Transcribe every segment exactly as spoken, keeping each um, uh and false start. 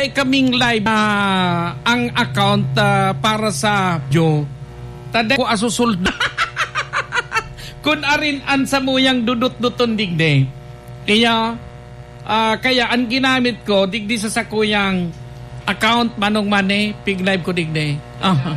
dahil kaming live uh, ang account uh, para sa Joe. Tada ko asusulda. Kun arin an sa muyang dudut-duton digde. Kaya, uh, kaya ang ginamit ko, digdi sa sakuyang account manong mane, pig live ko digde. Uh-huh.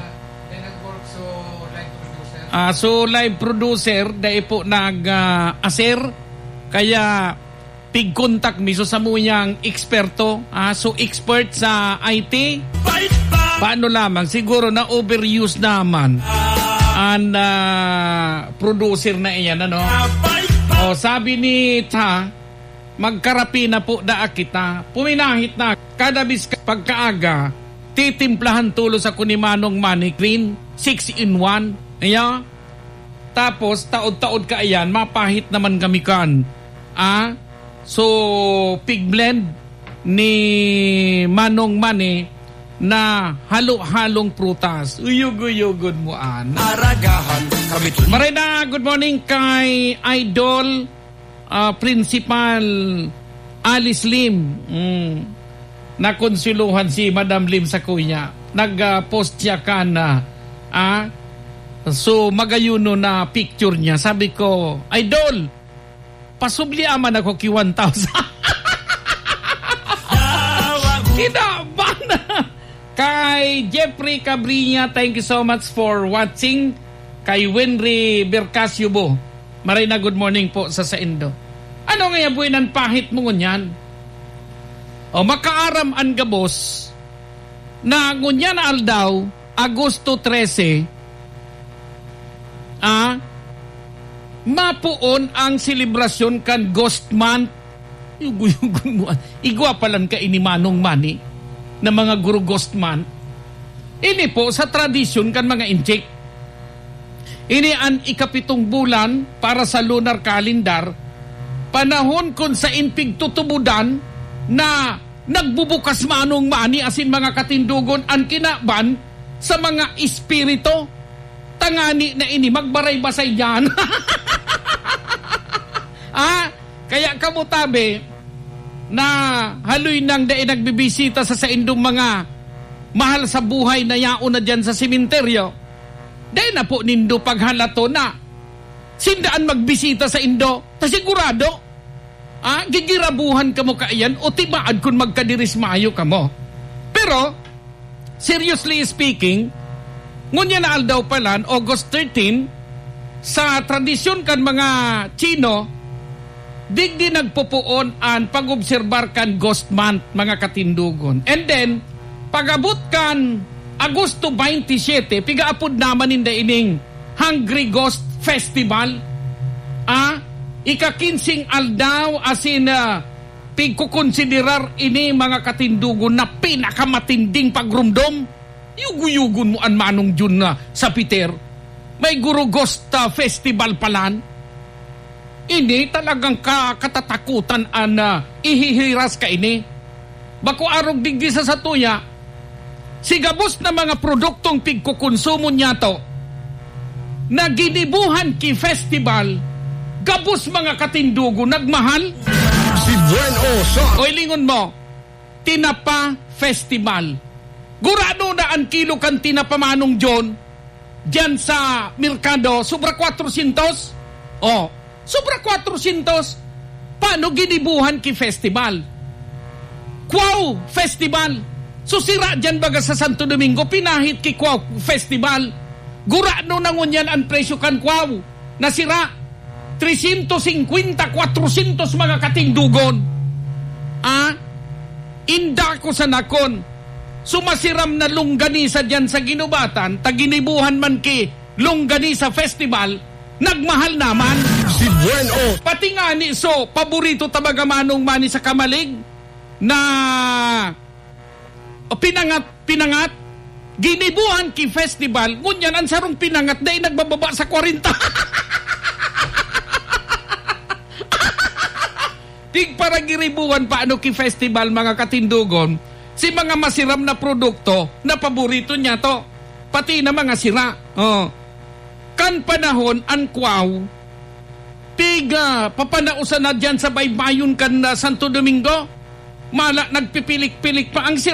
Uh, so live producer, dahil po nag-aser, uh, kaya pig contact miso sa muyang eksperto, uh, so expert sa I T. Paano lamang? Siguro na overuse naman ang uh, producer na iyan, ano? O, sabi ni Ta, magkarapi na po da kita. Puminahit na, kada bis pagkaaga, titimplahan tulo sa kunimanong money green, six in one. Ayan. Tapos, taod-taod ka ayan, mapahit naman kami kan. Ah? So, pig blend ni Manong Mani na halo-halong prutas. Uyug-uyugod mo an. Aragahan kami. Marina, good morning kay Idol uh, Principal Alice Lim. Mm. Nakonsuluhan si Madam Lim sa kuya. Nag-post uh, siya ka na ah, so magayuno na picture niya. Sabi ko, Idol, pasubli aman ako ki one thousand. Kinaban na. Kay Jeffrey Cabrina, thank you so much for watching. Kay Wenry Bercasio Bo, maray na good morning po sa Saindo. Ano nga buwinan pahit mo ngunyan? O makaaram ang gabos na ngunyan aldaw, Agosto thirteen, ah, mapuon ang selebrasyon kan Ghost Month. Yugo-yugo mo. Igwa palan ka ini Manong Mani na mga guru Ghost Month. Ini po sa tradisyon kan mga injik. Ini ang ikapitong bulan para sa lunar calendar. Panahon kung sa inpig tutubudan na nagbubukas Manong Mani asin mga katindugon ang kinaban sa mga espirito. Tangani na ini magbaray-basay yan. Ah, kaya kamutabi na haloy nang dahil nagbibisita sa saindong mga mahal sa buhay na yaon na dyan sa simenteryo. Dahil na po nindo paghalato na sindaan magbisita sa Indo. Ta sigurado, ah, gigirabuhan ka mo kaayan o tibaan kung magkadirismayo ka mo. Pero, seriously speaking, ngunya na aldaw palan, August thirteen, sa tradisyon kan mga Chino, digdi nagpupuon ang pag-obserbar kan Ghost Month, mga katindugon. And then, pag-abot kan Agosto twenty-seven, pigaapod naman inda ining Hungry Ghost Festival. Ah, ika-kinsing aldaw asin uh, pigkukonsiderar ini mga katindugon na pinakamatinding pagrumdom. Yugo-yugon mo ang Manong Jun na sa Peter. May Guru Ghost uh, Festival palan. Ini talagang ka, katatakutan an uh, ihihiras ka ini. Bako arog digdi sa satuya, sigabos na mga produktong pigkukonsumo niya to, na ginibuhan ki festival, gabos mga katindugo, nagmahal. Si Bueno Son. Oy, lingon mo, Tinapa Festival. Gurado na ang kilo kan tinapa Manong John, dyan sa merkado, sobra four hundred. Oh, sobra four hundred. Paano ginibuhan ki festival? Quao Festival. So sira dyan baga sa Santo Domingo, pinahit ki Quao Festival. Gurano na ngunyan ang presyo kan Quao. Nasira. three fifty, four hundred mga katingdugon. Ah? Inda ko sa nakon. Sumasiram na longganisa dyan sa ginubatan, taginibuhan man ki longganisa festival, nagmahal naman. Si Bueno. Pati nga ni, so, paborito tabaga Manong Mani sa Kamalig, na o, pinangat, pinangat, ginibuhan ki festival, ngunyan ang sarong pinangat, dahil nagbababa sa forty. Tig para giribuhan paano ki festival, mga katindugon, si mga masiram na produkto na paborito niya to. Pati na mga sira. Oh. Kan panahon, ang Quao, piga, papanausan na dyan sa baybayon kan uh, Santo Domingo, mala nagpipilik-pilik pa ang sira.